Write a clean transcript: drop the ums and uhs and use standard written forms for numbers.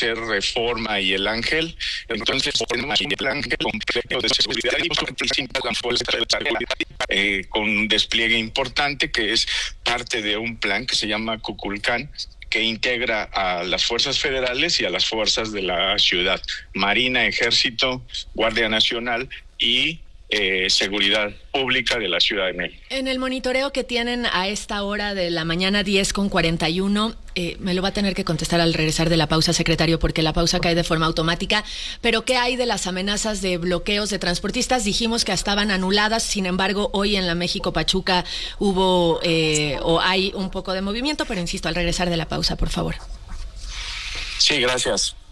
ser Reforma y El Ángel. Entonces, Reforma y El Ángel complejo de seguridad y la fuerza con un despliegue importante que es parte de un plan que se llama Cuculcán, que integra a las fuerzas federales y a las fuerzas de la ciudad, Marina, Ejército, Guardia Nacional y Seguridad Pública de la Ciudad de México. En el monitoreo que tienen a esta hora de la mañana 10:41, me lo va a tener que contestar al regresar de la pausa, secretario, porque la pausa cae de forma automática, pero ¿qué hay de las amenazas de bloqueos de transportistas? Dijimos que estaban anuladas, sin embargo, hoy en la México-Pachuca hubo o hay un poco de movimiento, pero insisto, al regresar de la pausa, por favor. Sí, gracias.